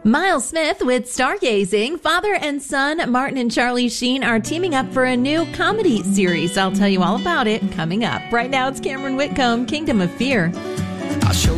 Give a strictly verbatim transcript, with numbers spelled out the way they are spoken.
Miles Smith with Stargazing. Father and son Martin and Charlie Sheen are teaming up for a new comedy series. I'll tell you all about it coming up. Right now, it's Cameron Whitcomb, Kingdom of Fear. I'll show